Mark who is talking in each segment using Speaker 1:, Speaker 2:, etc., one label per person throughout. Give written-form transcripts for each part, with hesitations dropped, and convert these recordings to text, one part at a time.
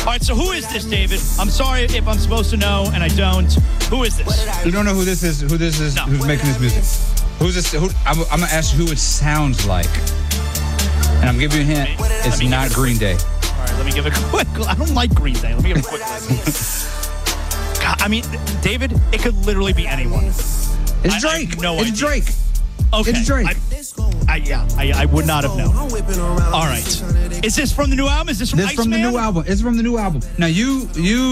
Speaker 1: right, so who is this, David? I'm sorry if I'm supposed to know and I don't. Who is this?
Speaker 2: You don't know who this is? Who this is?
Speaker 1: No.
Speaker 2: Who's making this music? Who's this? I'm gonna ask you who it sounds like, and I'm giving you a hint. It's not Green Day.
Speaker 1: All right, let me give a quick. I don't like Green Day. Let me give a quick listen. God, I mean, David, it could literally be anyone.
Speaker 2: It's Drake. It's Drake.
Speaker 1: Okay.
Speaker 2: It's Drake.
Speaker 1: I would not have known. All right. Is this from the new album? Is this from
Speaker 2: This
Speaker 1: Iceman?
Speaker 2: from the new album. It's from the new album. Now you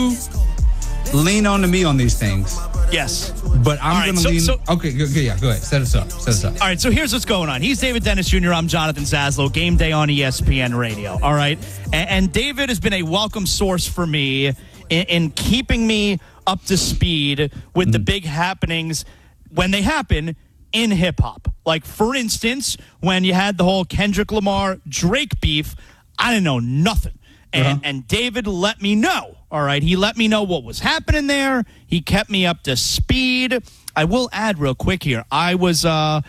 Speaker 2: lean on to me on these things.
Speaker 1: Yes.
Speaker 2: But I'm
Speaker 1: All right,
Speaker 2: going to lean.
Speaker 1: so-
Speaker 2: Okay, go ahead. Set us up.
Speaker 1: All right, so here's what's going on. He's David Dennis Jr. I'm Jonathan Zaslow. Game Day on ESPN Radio. All right. And David has been a welcome source for me in keeping me up to speed with the big happenings when they happen in hip-hop. Like, for instance, when you had the whole Kendrick Lamar-Drake beef, I didn't know nothing. And David let me know, all right? He let me know what was happening there. He kept me up to speed. I will add real quick here, I wasn't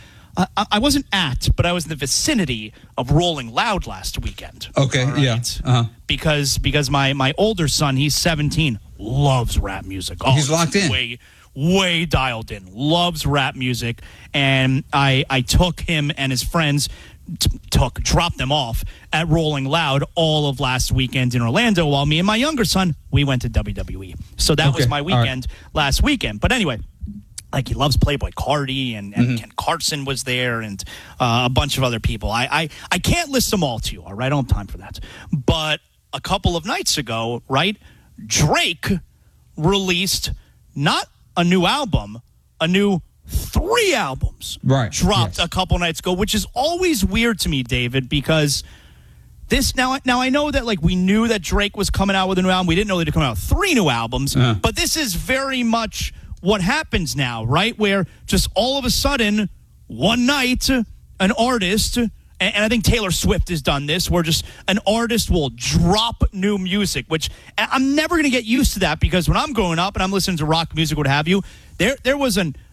Speaker 1: at, but I was in the vicinity of Rolling Loud last weekend.
Speaker 2: Okay,
Speaker 1: all right?
Speaker 2: yeah. Uh-huh.
Speaker 1: Because my older son, he's 17, loves rap music. Oh,
Speaker 2: He's locked in.
Speaker 1: Way dialed in, loves rap music, and I took him and his friends, dropped them off at Rolling Loud all of last weekend in Orlando, while me and my younger son, we went to WWE. So that was my weekend last weekend. But anyway, like, he loves Playboy Cardi, and Ken Carson was there, and a bunch of other people. I can't list them all to you, all right? I don't have time for that. But a couple of nights ago, right, Drake released not a new album, a new 3 albums dropped a couple nights ago, which is always weird to me, David, because this now I know that, like, we knew that Drake was coming out with a new album. We didn't know they'd come out with 3 new albums, but this is very much what happens now, right? Where just all of a sudden, one night, an artist, and I think Taylor Swift has done this, where just an artist will drop new music, which I'm never going to get used to that, because when I'm growing up and I'm listening to rock music, what have you, there was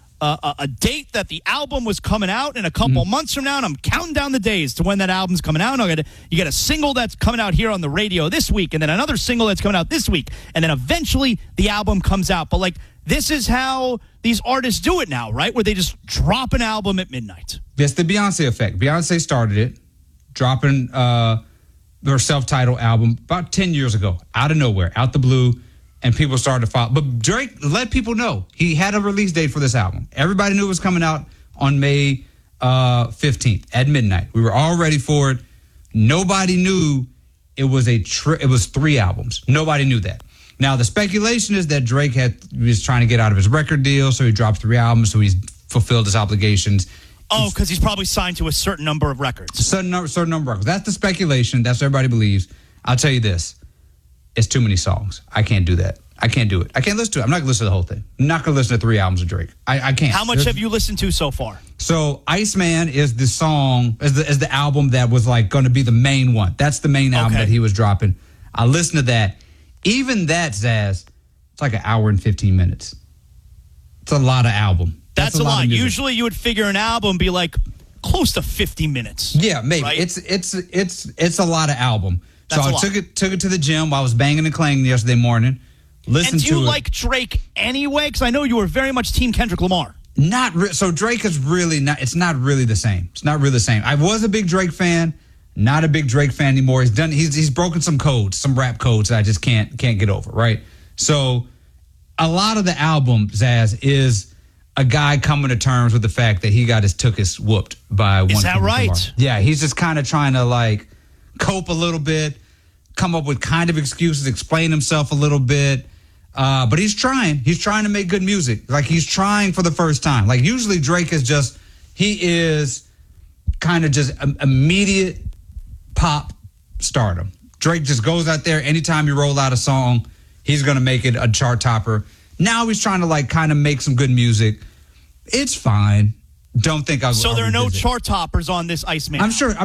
Speaker 1: a date that the album was coming out in a couple months from now, and I'm counting down the days to when that album's coming out. And you get a single that's coming out here on the radio this week, and then another single that's coming out this week, and then eventually the album comes out. But, like, this is how these artists do it now, right? Where they just drop an album at midnight.
Speaker 2: That's the Beyonce effect. Beyonce started it, dropping their self-titled album about 10 years ago, out of nowhere, out the blue, and people started to follow. But Drake let people know he had a release date for this album. Everybody knew it was coming out on May 15th at midnight. We were all ready for it. Nobody knew it was it was 3 albums. Nobody knew that. Now, the speculation is that Drake was trying to get out of his record deal, so he dropped 3 albums, so he's fulfilled his obligations.
Speaker 1: Oh, because he's probably signed to a certain number of records.
Speaker 2: Certain number of records. That's the speculation. That's what everybody believes. I'll tell you this. It's too many songs. I can't do that. I can't do it. I can't listen to it. I'm not going to listen to the whole thing. I'm not going to listen to 3 albums of Drake. I can't.
Speaker 1: How much have you listened to so far?
Speaker 2: So Iceman is the song, is the album that was, like, going to be the main one. That's the main album that he was dropping. I listened to that. Even that, Zaz, it's like an hour and 15 minutes. It's a lot of album.
Speaker 1: That's a lot. Usually you would figure an album be like close to 50 minutes.
Speaker 2: Yeah, maybe.
Speaker 1: Right?
Speaker 2: It's a lot of album.
Speaker 1: That's
Speaker 2: so I took it to the gym while I was banging and clanging yesterday morning.
Speaker 1: And do you like Drake anyway? Because I know you were very much Team Kendrick Lamar.
Speaker 2: So Drake is really not. It's not really the same. It's not really the same. I was a big Drake fan. Not a big Drake fan anymore. He's broken some codes, some rap codes that I just can't get over, right? So a lot of the album, Zaz, is a guy coming to terms with the fact that he took his whooped by one.
Speaker 1: Is that right?
Speaker 2: Lamar. Yeah, he's just kind of trying to, like, cope a little bit, come up with kind of excuses, explain himself a little bit. But he's trying. He's trying to make good music. Like, he's trying for the first time. Like, usually Drake he is kind of just immediate pop stardom. Drake just goes out there. Anytime you roll out a song, he's going to make it a chart topper. Now he's trying to, like, kind of make some good music. It's fine. Don't think I'll.
Speaker 1: So there are no chart toppers on this Iceman.
Speaker 2: I'm sure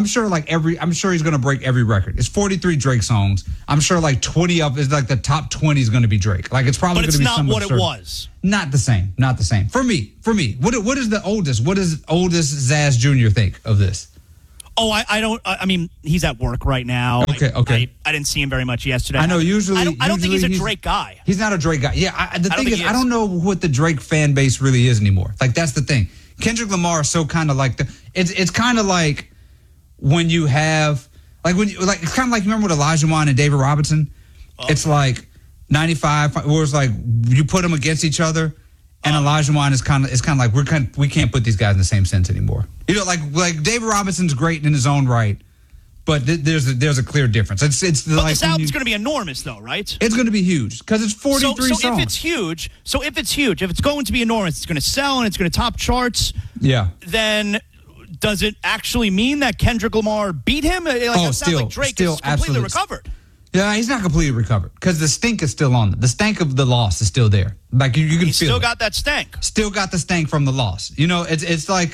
Speaker 2: he's going to break every record. It's 43 Drake songs. I'm sure like 20 of is like the top 20 is going to be Drake. Like, it's probably going to be some.
Speaker 1: But it's not what it was.
Speaker 2: Not the same. Not the same. For me. What is the oldest? What does oldest Zaz Jr. think of this?
Speaker 1: Oh, I don't. I mean, he's at work right now.
Speaker 2: Okay. Okay.
Speaker 1: I didn't see him very much yesterday.
Speaker 2: I know.
Speaker 1: I don't think he's a
Speaker 2: usually
Speaker 1: Drake guy.
Speaker 2: He's not a Drake guy. Yeah. The thing
Speaker 1: think
Speaker 2: is,
Speaker 1: he
Speaker 2: I
Speaker 1: is.
Speaker 2: don't know what the Drake fan base really is anymore. Like that's the thing. Kendrick Lamar is so kind of like it's kind of like when you have it's kind of like, remember with Elijah Wan and David Robinson. It's like 95, where it's like you put them against each other, and Elijah Wan is kind of like we can't put these guys in the same sense anymore. You know, like David Robinson's great in his own right, but there's a clear difference. It's
Speaker 1: But
Speaker 2: like
Speaker 1: this album's going to be enormous, though, right?
Speaker 2: it's going to be huge because it's 43 songs.
Speaker 1: If it's huge, if it's going to be enormous, it's going to sell and it's going to top charts.
Speaker 2: Yeah.
Speaker 1: Then does it actually mean that Kendrick Lamar beat him? It sounds like Drake is completely
Speaker 2: absolutely.
Speaker 1: recovered.
Speaker 2: Yeah, he's not completely recovered because the stink is still on. The stank of the loss is still there. Like you can
Speaker 1: He's
Speaker 2: feel
Speaker 1: still
Speaker 2: it.
Speaker 1: got that stank.
Speaker 2: Still got the stank from the loss. You know, it's like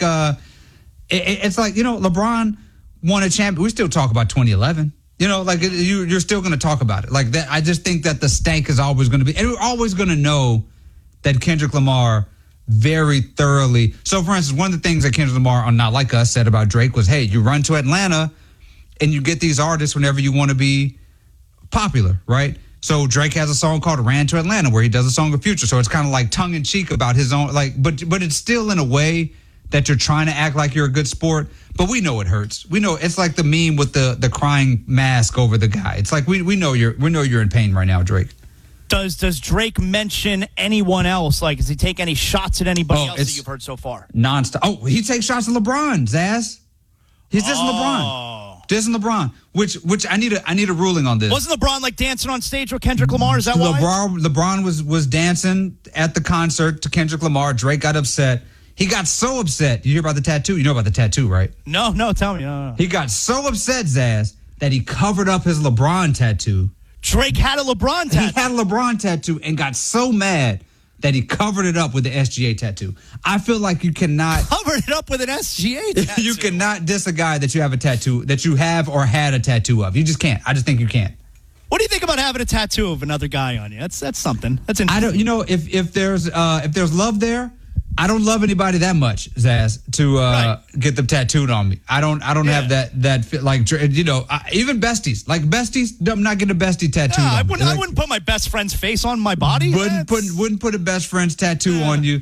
Speaker 2: it's like, you know, LeBron won a champion. We still talk about 2011. You know, like you're still going to talk about it like that. I just think that the stank is always going to be, and we're always going to know that Kendrick Lamar very thoroughly. So, for instance, one of the things that Kendrick Lamar on Not Like Us said about Drake was, "Hey, you run to Atlanta, and you get these artists whenever you want to be popular, right?" So Drake has a song called "Ran to Atlanta" where he does a song of Future. So it's kind of like tongue in cheek about his own, like, but it's still in a way that you're trying to act like you're a good sport. But we know it hurts. We know it's like the meme with the crying mask over the guy. It's like we know you're in pain right now, Drake.
Speaker 1: Does Drake mention anyone else? Like, does he take any shots at anybody else that
Speaker 2: it's
Speaker 1: you've heard so far?
Speaker 2: Nonstop. Oh, he takes shots at LeBron, Zaz. He's dissing LeBron. Dissing LeBron. Which I need a ruling on this.
Speaker 1: Wasn't LeBron like dancing on stage with Kendrick Lamar? Is that why?
Speaker 2: LeBron was dancing at the concert to Kendrick Lamar. Drake got upset. He got so upset. You hear about the tattoo? You know about the tattoo, right?
Speaker 1: No, tell me. No.
Speaker 2: He got so upset, Zaz, that he covered up his LeBron tattoo.
Speaker 1: Drake had a LeBron tattoo.
Speaker 2: He had a LeBron tattoo and got so mad that he covered it up with the SGA tattoo. I feel like you cannot
Speaker 1: covered it up with an SGA tattoo.
Speaker 2: You cannot diss a guy that you have a tattoo, that you have or had a tattoo of. You just can't. I just think you can't.
Speaker 1: What do you think about having a tattoo of another guy on you? That's something. That's interesting.
Speaker 2: I don't. You know, if there's love there, I don't love anybody that much, Zaz, to get them tattooed on me. I don't have that like, you know, even besties. Like besties, I'm not getting a bestie tattooed on me.
Speaker 1: I wouldn't put my best friend's face on my body.
Speaker 2: Wouldn't put a best friend's tattoo on you.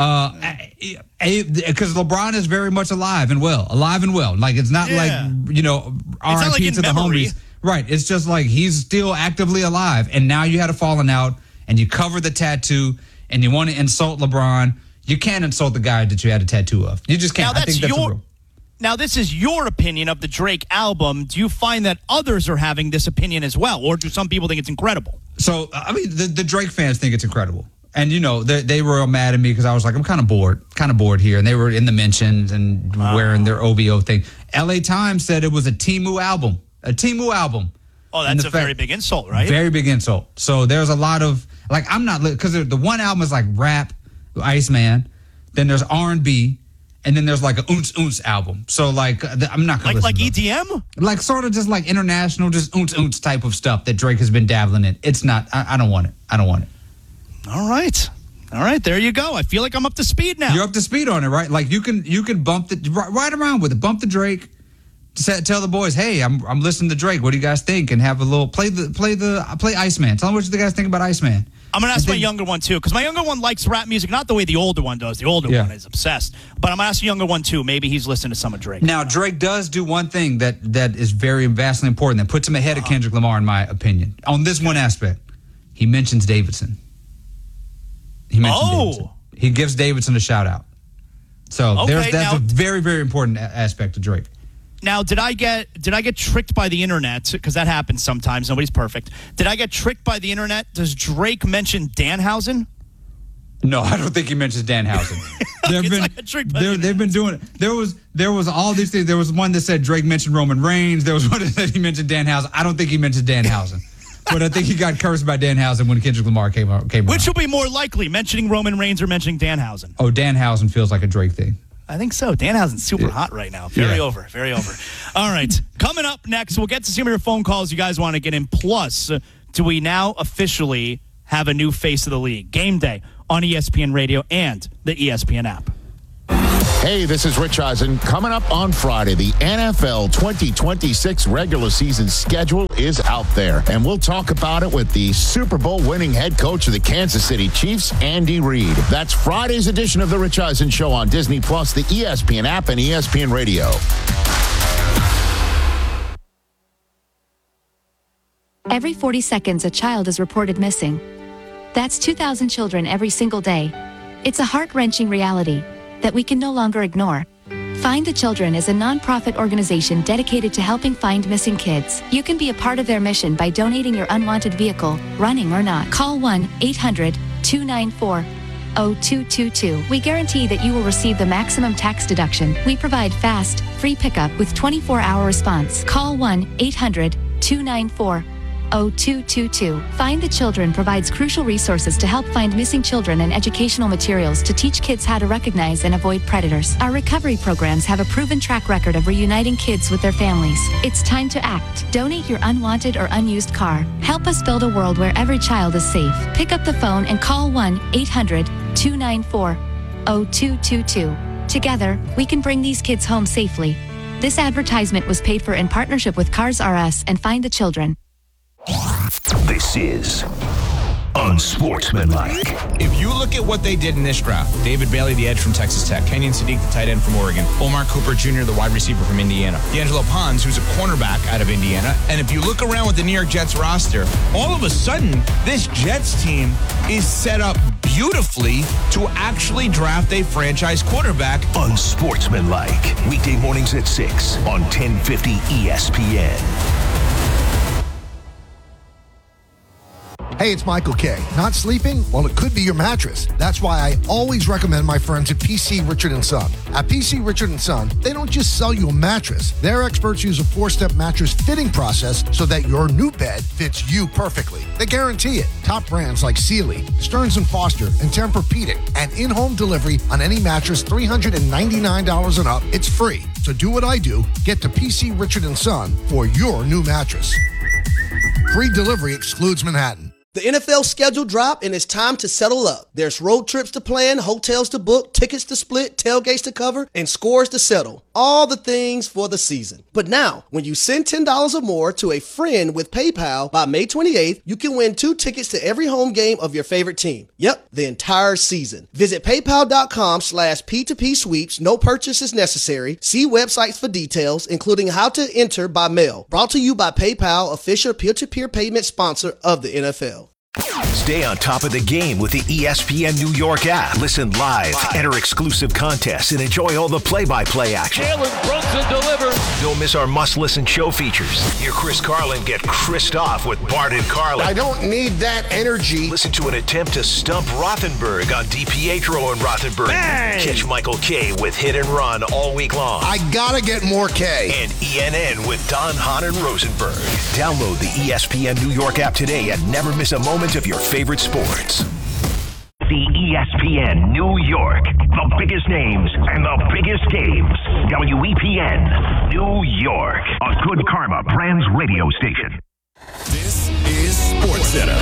Speaker 2: Because LeBron is very much alive and well. Like, it's not like, you know, R.I.P. to the homies. Right. It's just like he's still actively alive. And now you had a falling out and you cover the tattoo and you want to insult LeBron. You can't insult the guy that you had a tattoo of. You just can't.
Speaker 1: Now, this is your opinion of the Drake album. Do you find that others are having this opinion as well? Or do some people think it's incredible?
Speaker 2: So, I mean, the Drake fans think it's incredible. And, you know, they were all mad at me because I was like, I'm kind of bored here. And they were in the mentions and wearing their OVO thing. LA Times said it was a Temu album.
Speaker 1: Oh, that's a very big insult, right?
Speaker 2: Very big insult. So there's a lot of, like, I'm not, because the one album is like rap, Iceman, then there's R&B, and then there's like a Oonce album. So like I'm not gonna
Speaker 1: like
Speaker 2: listen to
Speaker 1: EDM,
Speaker 2: like sort of just like international, just Oonce type of stuff that Drake has been dabbling in. It's not. I don't want it.
Speaker 1: All right, there you go. I feel like I'm up to speed now.
Speaker 2: You're up to speed on it, right? Like you can bump the right around with it. Bump the Drake. Tell the boys, hey, I'm listening to Drake. What do you guys think? And have a little play Iceman. Tell them what you guys think about Iceman.
Speaker 1: I'm going to ask my younger one, too, because my younger one likes rap music, not the way the older one does. The older one is obsessed. But I'm going to ask the younger one, too. Maybe he's listening to some of Drake.
Speaker 2: Now, Drake does do one thing that is very vastly important that puts him ahead of Kendrick Lamar, in my opinion. On this one aspect, he mentions Davidson. Davidson. He gives Davidson a shout-out. So that's a very, very important aspect of Drake.
Speaker 1: Now, did I get tricked by the internet? Because that happens sometimes. Nobody's perfect. Did I get tricked by the internet? Does Drake mention Danhausen?
Speaker 2: No, I don't think he mentions Danhausen. They've been doing it. There was all these things. There was one that said Drake mentioned Roman Reigns. There was one that said he mentioned Danhausen. I don't think he mentioned Danhausen. But I think he got cursed by Danhausen when Kendrick Lamar came around.
Speaker 1: Which will be more likely, mentioning Roman Reigns or mentioning Danhausen?
Speaker 2: Oh, Danhausen feels like a Drake thing.
Speaker 1: I think so. Danhausen's super hot right now. Very over. All right. Coming up next, we'll get to some of your phone calls you guys want to get in. Plus, do we now officially have a new face of the league? Game day on ESPN Radio and the ESPN app.
Speaker 3: Hey, this is Rich Eisen. Coming up on Friday, the NFL 2026 regular season schedule is out there, and we'll talk about it with the Super Bowl winning head coach of the Kansas City Chiefs, Andy Reid. That's Friday's edition of the Rich Eisen Show on Disney Plus, the ESPN app, and ESPN Radio.
Speaker 4: Every 40 seconds, a child is reported missing. That's 2,000 children every single day. It's a heart-wrenching reality that we can no longer ignore. Find the Children is a non-profit organization dedicated to helping find missing kids. You can be a part of their mission by donating your unwanted vehicle, running or not. Call 1-800-294-0222. We guarantee that you will receive the maximum tax deduction. We provide fast, free pickup with 24-hour response. Call 1-800-294-0222. Find the Children provides crucial resources to help find missing children and educational materials to teach kids how to recognize and avoid predators. Our recovery programs have a proven track record of reuniting kids with their families. It's time to act. Donate your unwanted or unused car. Help us build a world where every child is safe. Pick up the phone and call 1-800-294-0222. Together, we can bring these kids home safely. This advertisement was paid for in partnership with Cars R Us and Find the Children.
Speaker 5: This is Unsportsmanlike.
Speaker 6: If you look at what they did in this draft, David Bailey, the edge from Texas Tech, Kenyon Sadiq, the tight end from Oregon, Omar Cooper Jr., the wide receiver from Indiana, D'Angelo Pons, who's a cornerback out of Indiana, and if you look around with the New York Jets roster, all of a sudden, this Jets team is set up beautifully to actually draft a franchise quarterback.
Speaker 5: Unsportsmanlike. Weekday mornings at 6 on 1050 ESPN.
Speaker 7: Hey, it's Michael K. Not sleeping? Well, it could be your mattress. That's why I always recommend my friends at PC Richard & Son. At PC Richard & Son, they don't just sell you a mattress. Their experts use a 4-step mattress fitting process so that your new bed fits you perfectly. They guarantee it. Top brands like Sealy, Stearns & Foster, and Tempur-Pedic, and in-home delivery on any mattress $399 and up. It's free. So do what I do. Get to PC Richard & Son for your new mattress. Free delivery excludes Manhattan.
Speaker 8: The NFL schedule dropped and it's time to settle up. There's road trips to plan, hotels to book, tickets to split, tailgates to cover, and scores to settle. All the things for the season. But now, when you send $10 or more to a friend with PayPal by May 28th, you can win 2 tickets to every home game of your favorite team. Yep, the entire season. Visit paypal.com/P2P sweeps. No purchase is necessary. See websites for details, including how to enter by mail. Brought to you by PayPal, official peer-to-peer payment sponsor of the NFL.
Speaker 5: Stay on top of the game with the ESPN New York app. Listen live, enter exclusive contests, and enjoy all the play-by-play action.
Speaker 9: Jalen Brunson delivers.
Speaker 5: Don't miss our must-listen show features. Hear Chris Carlin get Chrised off with Bart and Carlin.
Speaker 10: I don't need that energy.
Speaker 5: Listen to an attempt to stump Rothenberg on DiPietro and Rothenberg.
Speaker 10: Bang!
Speaker 5: Catch Michael K with Hit and Run all week long.
Speaker 10: I gotta get more K.
Speaker 5: And ENN with Don Hahn and Rosenberg. Download the ESPN New York app today and never miss a moment of your favorite sports. The ESPN New York. The biggest names and the biggest games. WEPN New York. A Good Karma Brands radio station.
Speaker 11: This is SportsCenter.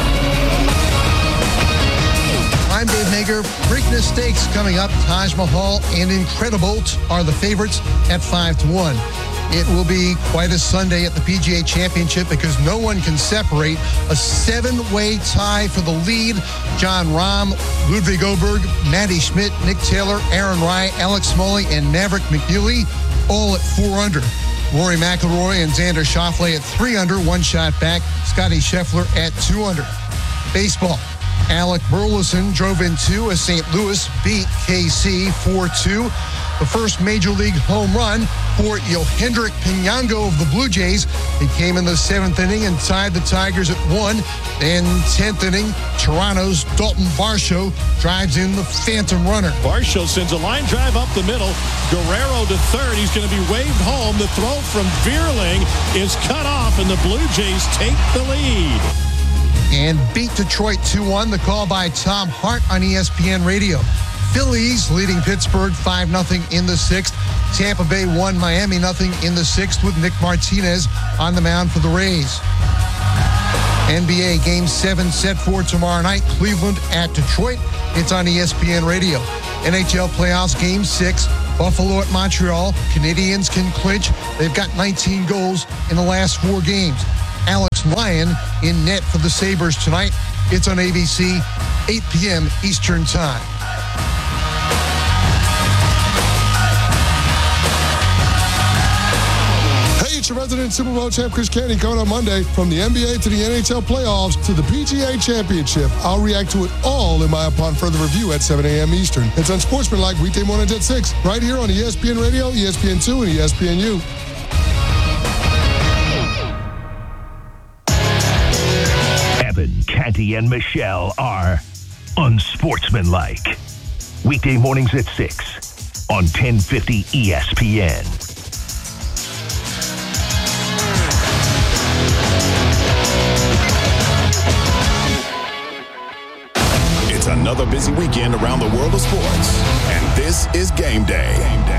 Speaker 7: I'm Dave Mager. Preakness Stakes coming up. Taj Mahal and Incredibolt are the favorites at 5-1. It will be quite a Sunday at the PGA Championship because no one can separate a 7-way tie for the lead. John Rahm, Ludwig Oberg, Matty Schmidt, Nick Taylor, Aaron Rai, Alex Smalley, and Maverick McNeely, all at 4 under. Rory McIlroy and Xander Schauffele at 3 under, 1 shot back. Scotty Scheffler at 2 under. Baseball. Alec Burleson drove in 2 as St. Louis beat KC 4-2. The first Major League home run for Yohendrick Pinango of the Blue Jays. He came in the 7th inning and tied the Tigers at 1. Then 10th inning, Toronto's Dalton Varsho drives in the phantom runner.
Speaker 9: Varsho sends a line drive up the middle. Guerrero to third. He's going to be waved home. The throw from Vierling is cut off, and the Blue Jays take the lead.
Speaker 7: And beat Detroit 2-1. The call by Tom Hart on ESPN Radio. Phillies leading Pittsburgh 5-0 in the 6th. Tampa Bay won Miami 0 in the 6th with Nick Martinez on the mound for the Rays. NBA Game 7 set for tomorrow night. Cleveland at Detroit. It's on ESPN Radio. NHL Playoffs Game 6. Buffalo at Montreal. Canadians can clinch. They've got 19 goals in the last 4 games. Alex Lyon in net for the Sabres tonight. It's on ABC, 8 p.m. Eastern Time.
Speaker 12: Hey, it's your resident Super Bowl champ, Chris Canty, coming on Monday. From the NBA to the NHL playoffs to the PGA Championship, I'll react to it all in my Upon Further Review at 7 a.m. Eastern. It's on Sportsmanlike weekday mornings at 6, right here on ESPN Radio, ESPN2, and ESPNU.
Speaker 5: Evan, Canty, and Michelle are unsportsmanlike. Weekday mornings at 6 on 1050 ESPN.
Speaker 11: It's another busy weekend around the world of sports, and this is Game Day.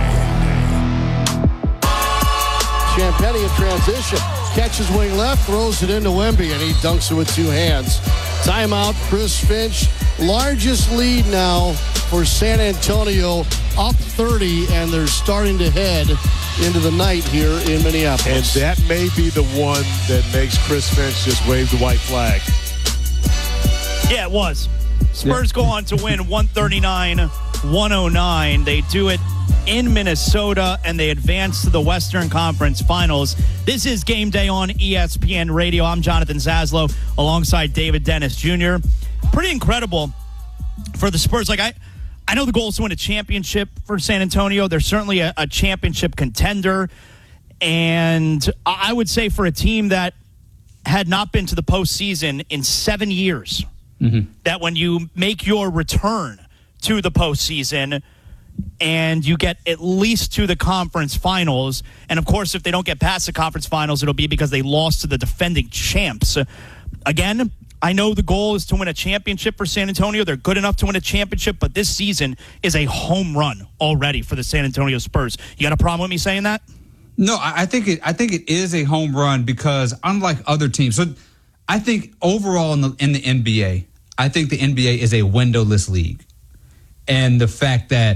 Speaker 13: Champagny in transition. Catches wing left, throws it into Wemby, and he dunks it with 2 hands. Timeout, Chris Finch. Largest lead now for San Antonio, up 30, and they're starting to head into the night here in Minneapolis.
Speaker 14: And that may be the one that makes Chris Finch just wave the white flag.
Speaker 1: Yeah, it was. Spurs go on to win 139-109. They do it in Minnesota, and they advance to the Western Conference Finals. This is Game Day on ESPN Radio. I'm Jonathan Zaslow alongside David Dennis Jr. Pretty incredible for the Spurs. Like, I know the goal is to win a championship for San Antonio. They're certainly a championship contender. And I would say for a team that had not been to the postseason in 7 years, that when you make your return to the postseason and you get at least to the conference finals, and of course, if they don't get past the conference finals, it'll be because they lost to the defending champs. Again, I know the goal is to win a championship for San Antonio. They're good enough to win a championship, but this season is a home run already for the San Antonio Spurs. You got a problem with me saying that?
Speaker 2: No, I think it is a home run because unlike other teams, so I think overall in the NBA, I think the NBA is a windowless league. And the fact that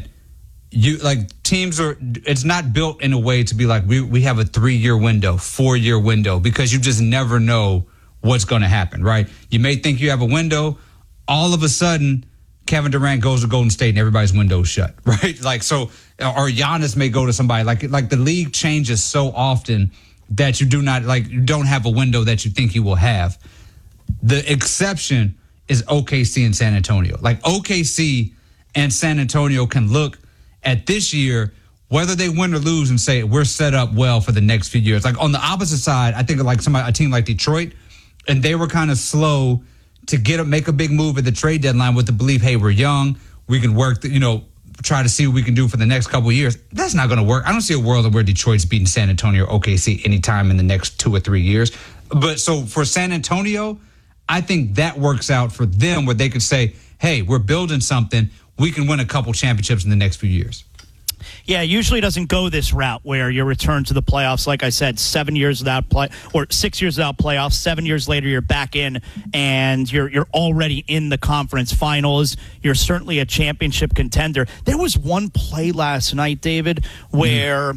Speaker 2: it's not built in a way to be like, we have a 3-year window, 4-year window, because you just never know what's going to happen, right? You may think you have a window. All of a sudden, Kevin Durant goes to Golden State and everybody's window's shut, right? Like, so, or Giannis may go to somebody. Like the league changes so often that you don't have a window that you think you will have. The exception is OKC and San Antonio. Like, OKC and San Antonio can look at this year, whether they win or lose, and say we're set up well for the next few years. Like, on the opposite side, I think of like a team like Detroit, and they were kind of slow to make a big move at the trade deadline with the belief, hey, we're young, we can work, try to see what we can do for the next couple of years. That's not going to work. I don't see a world where Detroit's beating San Antonio or OKC anytime in the next 2 or 3 years. But so for San Antonio, I think that works out for them where they could say, hey, we're building something. We can win a couple championships in the next few years.
Speaker 1: Yeah, usually doesn't go this route where you return to the playoffs. Like I said, 7 years without 6 years without playoffs. 7 years later, you're back in, and you're already in the conference finals. You're certainly a championship contender. There was one play last night, David, where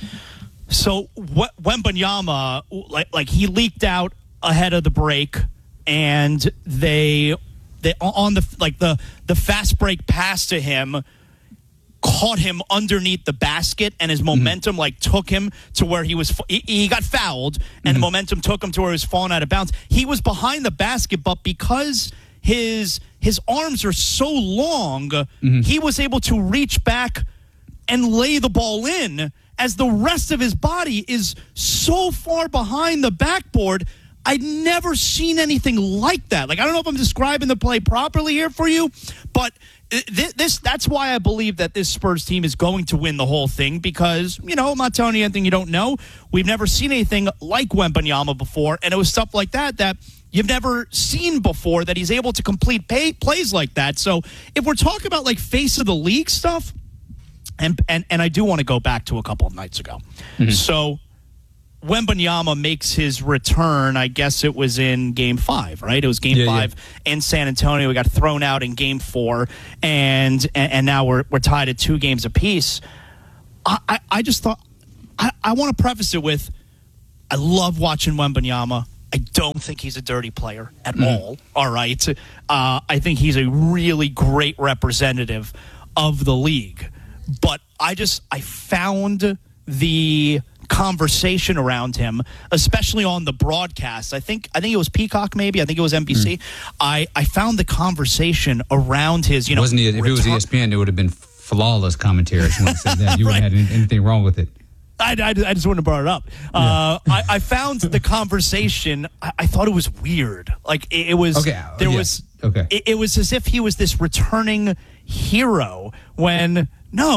Speaker 1: so Wembanyama, like he leaked out ahead of the break, and they on the fast break pass to him caught him underneath the basket, and his momentum took him to where he got fouled, and the momentum took him to where he was falling out of bounds. He was behind the basket, but because his arms are so long, he was able to reach back and lay the ball in, as the rest of his body is so far behind the backboard. I'd never seen anything like that. Like, I don't know if I'm describing the play properly here for you, but that's why I believe that this Spurs team is going to win the whole thing, because, I'm not telling you anything you don't know. We've never seen anything like Wembanyama before, and it was stuff like that you've never seen before, that he's able to complete plays like that. So if we're talking about face of the league stuff, and I do want to go back to a couple of nights ago. So Wembanyama makes his return. I guess it was in Game 5, right? It was Game 5 in San Antonio. We got thrown out in Game 4, and now we're tied at 2 games apiece. I just thought I want to preface it with I love watching Wembanyama. I don't think he's a dirty player at all. All right. I think he's a really great representative of the league. But I found the conversation around him, especially on the broadcast. I think it was Peacock, maybe. I think it was NBC. I found the conversation around his,
Speaker 2: Wasn't it? If it was ESPN, it would have been flawless commentary. If you want to say that. You wouldn't have had anything wrong with it.
Speaker 1: I just wouldn't have brought it up. I found the conversation. I thought it was weird. Like it was.
Speaker 2: Okay.
Speaker 1: It was as if he was this returning hero when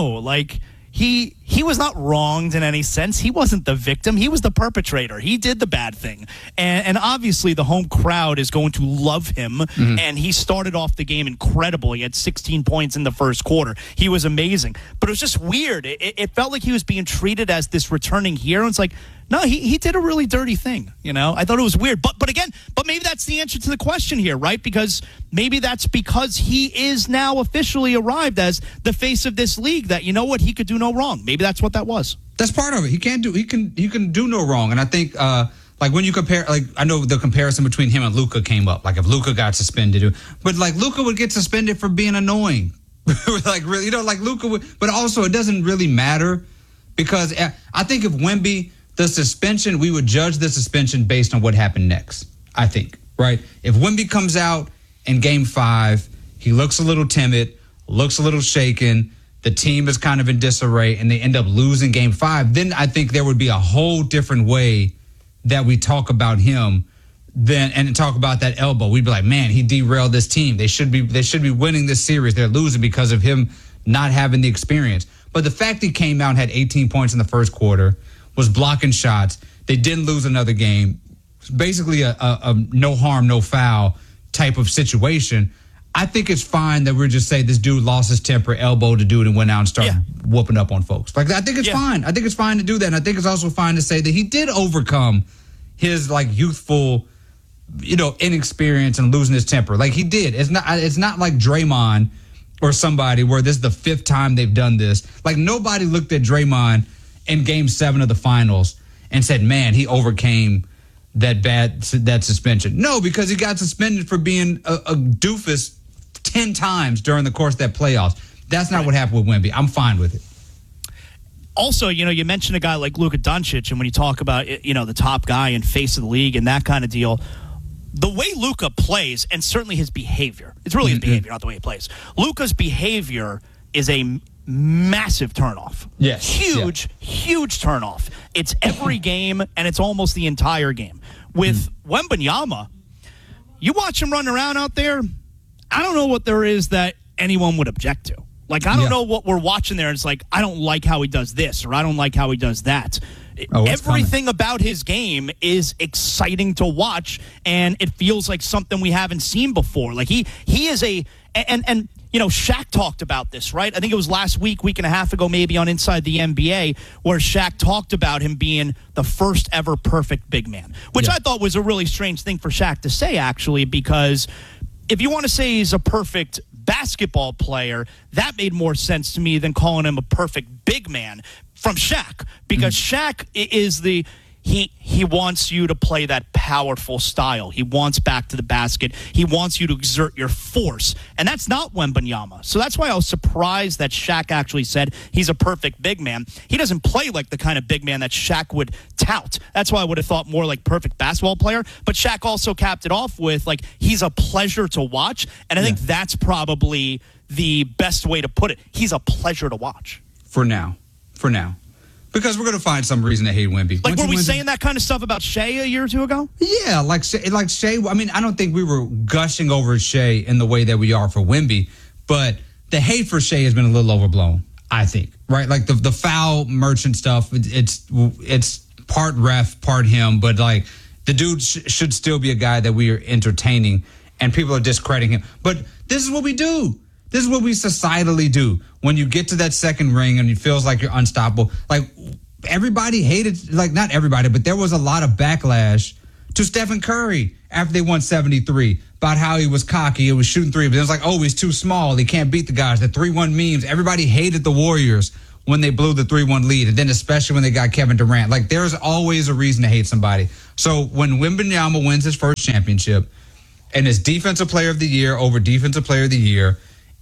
Speaker 1: he was not wronged in any sense. He wasn't the victim. He was the perpetrator. He did the bad thing. And obviously the home crowd is going to love him. And he started off the game incredible. He had 16 points in the first quarter. He was amazing. But it was just weird. It felt like he was being treated as this returning hero. It's like, no, he did a really dirty thing. I thought it was weird. But maybe that's the answer to the question here, right? Because maybe that's because he is now officially arrived as the face of this league, that he could do no wrong. Maybe that's what that was.
Speaker 2: That's part of it. He can do no wrong. And I think like when you compare, like I know the comparison between him and Luka came up. Like if Luka got suspended, but like Luka would get suspended for being annoying. Like really, like Luka would, but also it doesn't really matter because I think if Wemby, the suspension, we would judge the suspension based on what happened next, I think, right? If Wemby comes out in Game 5, he looks a little timid, looks a little shaken, the team is kind of in disarray, and they end up losing Game 5, then I think there would be a whole different way that we talk about him and talk about that elbow. We'd be like, man, he derailed this team. They should be winning this series. They're losing because of him not having the experience. But the fact he came out and had 18 points in the first quarter, was blocking shots. They didn't lose another game. Basically a no harm, no foul type of situation. I think it's fine that we're just saying this dude lost his temper, elbowed the dude, and went out and started whooping up on folks. Like I think it's fine. I think it's fine to do that. And I think it's also fine to say that he did overcome his like youthful, inexperience and losing his temper. Like he did. It's not like Draymond or somebody where this is the 5th time they've done this. Like nobody looked at Draymond in Game 7 of the finals and said, man, he overcame that suspension. No, because he got suspended for being a doofus 10 times during the course of that playoffs. That's not what happened with Wemby. I'm fine with it.
Speaker 1: Also, you mentioned a guy like Luka Doncic, and when you talk about, the top guy and face of the league and that kind of deal, the way Luka plays, and certainly his behavior, it's really his behavior, not the way he plays. Luka's behavior is a massive turnoff.
Speaker 2: Yes.
Speaker 1: Huge turnoff. It's every game, and it's almost the entire game. With Wembanyama, you watch him run around out there, I don't know what there is that anyone would object to. Like, I don't know what we're watching there. It's like, I don't like how he does this, or I don't like how he does that. Everything about his game is exciting to watch, and it feels like something we haven't seen before. Like, he is a... And Shaq talked about this, right? I think it was last week and a half ago, maybe on Inside the NBA, where Shaq talked about him being the first ever perfect big man, which I thought was a really strange thing for Shaq to say, actually, because if you want to say he's a perfect basketball player, that made more sense to me than calling him a perfect big man from Shaq, because Shaq is the... He wants you to play that powerful style. He wants back to the basket. He wants you to exert your force. And that's not Wembanyama. So that's why I was surprised that Shaq actually said he's a perfect big man. He doesn't play like the kind of big man that Shaq would tout. That's why I would have thought more like perfect basketball player. But Shaq also capped it off with, like, he's a pleasure to watch. And I think that's probably the best way to put it. He's a pleasure to watch.
Speaker 2: For now. Because we're going to find some reason to hate Wemby.
Speaker 1: Like, were we saying that kind of stuff about Shea a year or two ago?
Speaker 2: Yeah, like Shea. I mean, I don't think we were gushing over Shea in the way that we are for Wemby, but the hate for Shea has been a little overblown, I think. Right? Like the foul merchant stuff, it's part ref, part him, but like the dude should still be a guy that we are entertaining, and people are discrediting him. But this is what we do. This is what we societally do. When you get to that second ring and it feels like you're unstoppable, like everybody hated, like not everybody, but there was a lot of backlash to Stephen Curry after they won 73 about how he was cocky, he was shooting three, but it was like, oh, he's too small, he can't beat the guys, the 3-1 memes. Everybody hated the Warriors when they blew the 3-1 lead, and then especially when they got Kevin Durant. Like, there's always a reason to hate somebody. So when Wembanyama wins his first championship and is Defensive Player of the Year over Defensive Player of the Year,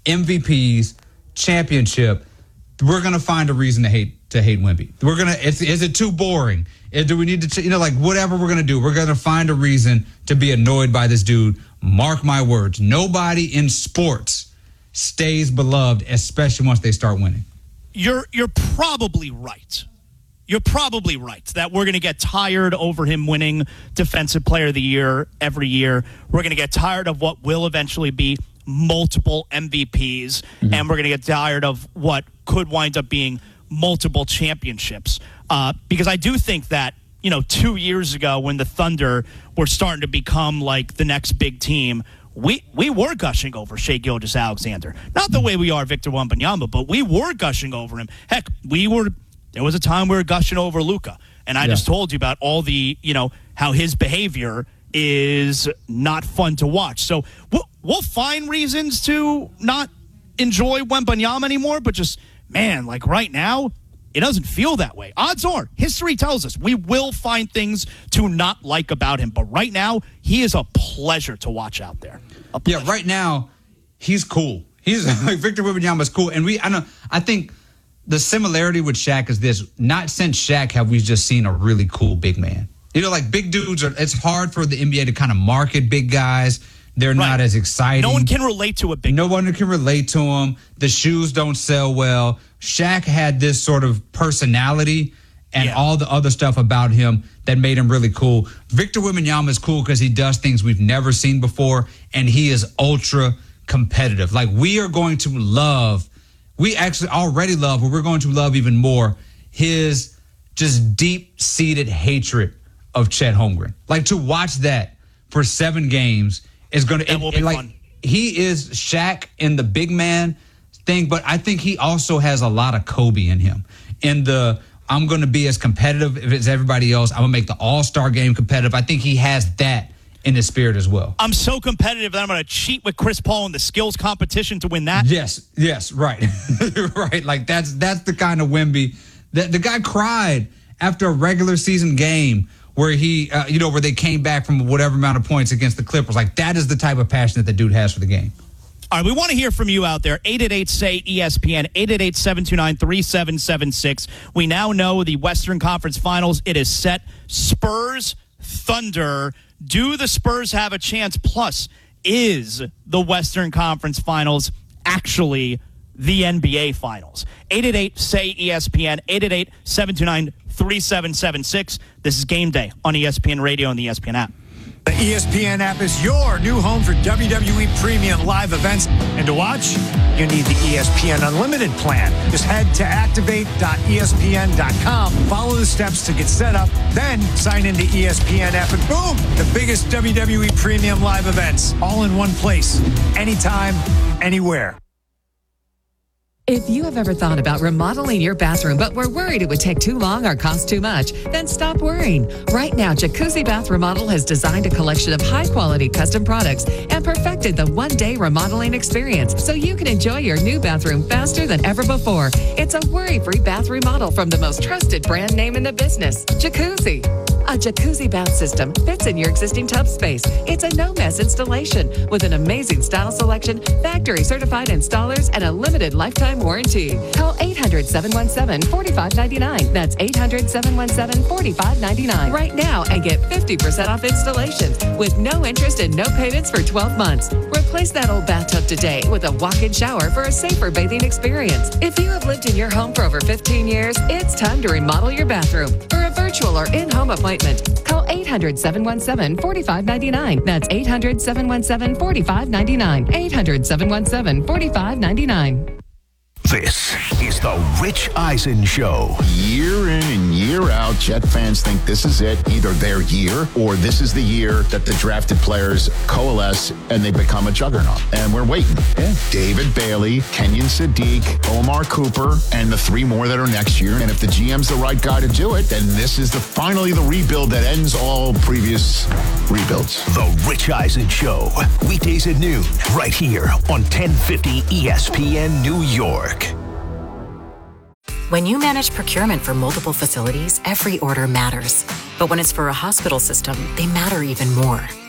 Speaker 2: MVPs, championship, we're gonna find a reason to hate Wemby. Is it too boring? Do we need to, whatever we're gonna do, we're gonna find a reason to be annoyed by this dude. Mark my words. Nobody in sports stays beloved, especially once they start winning.
Speaker 1: You're probably right. You're probably right that we're going to get tired over him winning Defensive Player of the Year every year. We're going to get tired of what will eventually be multiple MVPs, and we're going to get tired of what could wind up being multiple championships. Because I do think that, 2 years ago when the Thunder were starting to become like the next big team, we were gushing over Shai Gilgeous-Alexander. Not the way we are Victor Wembanyama, but we were gushing over him. Heck, there was a time we were gushing over Luka. And I just told you about all the, how his behavior is not fun to watch. So we'll find reasons to not enjoy Wembanyama anymore, but just, man, like right now, it doesn't feel that way. Odds are, history tells us we will find things to not like about him. But right now, he is a pleasure to watch out there.
Speaker 2: Yeah, right now, he's cool. He's like Victor Wembanyama is cool. And I think the similarity with Shaq is this. Not since Shaq have we just seen a really cool big man. Like big dudes it's hard for the NBA to kind of market big guys. They're not as exciting.
Speaker 1: No one can relate to a big
Speaker 2: No one can relate to him. The shoes don't sell well. Shaq had this sort of personality and all the other stuff about him that made him really cool. Victor Wembanyama is cool because he does things we've never seen before, and he is ultra competitive. Like, we are going to love, we actually already love, but we're going to love even more, his just deep-seated hatred of Chet Holmgren. Like, to watch that for 7 games is going to
Speaker 1: be fun.
Speaker 2: He is Shaq in the big man thing, but I think he also has a lot of Kobe in him. In the, I'm going to be as competitive as everybody else. I'm going to make the All-Star game competitive. I think he has that in his spirit as well.
Speaker 1: I'm so competitive that I'm going to cheat with Chris Paul in the skills competition to win that.
Speaker 2: Yes, right. Right. Like, that's the kind of Wemby. The guy cried after a regular season game where he, where they came back from whatever amount of points against the Clippers. Like, that is the type of passion that the dude has for the game.
Speaker 1: All right, we want to hear from you out there. 888-SAY-ESPN, 888-729-3776. We now know the Western Conference Finals. It is set. Spurs, Thunder. Do the Spurs have a chance? Plus, is the Western Conference Finals actually the NBA Finals? 888-SAY-ESPN, 888-729-3776. This is Game Day on ESPN Radio and the ESPN app.
Speaker 15: The ESPN app is your new home for WWE Premium live events. And to watch, you need the ESPN Unlimited plan. Just head to activate.espn.com, follow the steps to get set up, then sign into ESPN app, and boom, the biggest WWE Premium live events, all in one place, anytime, anywhere.
Speaker 16: If you have ever thought about remodeling your bathroom but were worried it would take too long or cost too much, then stop worrying. Right now, Jacuzzi Bath Remodel has designed a collection of high-quality custom products and perfected the one-day remodeling experience so you can enjoy your new bathroom faster than ever before. It's a worry-free bath remodel from the most trusted brand name in the business, Jacuzzi. A jacuzzi bath system fits in your existing tub space. It's a no-mess installation with an amazing style selection, factory-certified installers, and a limited lifetime warranty. Call 800-717-4599. That's 800-717-4599 right now and get 50% off installation with no interest and no payments for 12 months. Replace that old bathtub today with a walk-in shower for a safer bathing experience. If you have lived in your home for over 15 years, it's time to remodel your bathroom. For a virtual or in-home appointment, call 800-717-4599. That's 800-717-4599. 800-717-4599.
Speaker 5: This is the Rich Eisen Show.
Speaker 3: Year in and year out, Jet fans think this is it, either their year or this is the year that the drafted players coalesce and they become a juggernaut. And we're waiting. Yeah. David Bailey, Kenyon Sadiq, Omar Cooper, and the 3 more that are next year. And if the GM's the right guy to do it, then this is finally the rebuild that ends all previous rebuilds.
Speaker 5: The Rich Eisen Show. Weekdays at noon, right here on 1050 ESPN New York.
Speaker 17: When you manage procurement for multiple facilities, every order matters. But when it's for a hospital system, they matter even more.